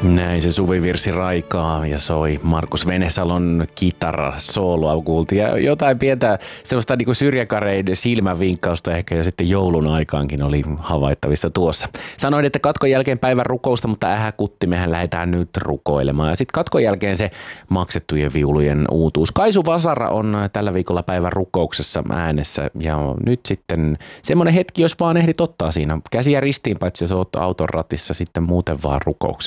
Näin se Suvivirsi raikaa ja soi Markus Venesalon kitara sooloa kuultiin ja jotain pientä sellaista niin kuin syrjäkareiden silmänvinkkausta ehkä jo sitten joulun aikaankin oli havaittavissa tuossa. Sanoin, että katkon jälkeen päivän rukousta, mutta kutti, mehän lähdetään nyt rukoilemaan ja sitten katkon jälkeen se maksettujen viulujen uutuus. Kaisu Vasara on tällä viikolla päivän rukouksessa äänessä ja nyt sitten semmoinen hetki, jos vaan ehdit ottaa siinä käsiä ristiin, paitsi jos oot auton ratissa sitten muuten vaan rukoukseen.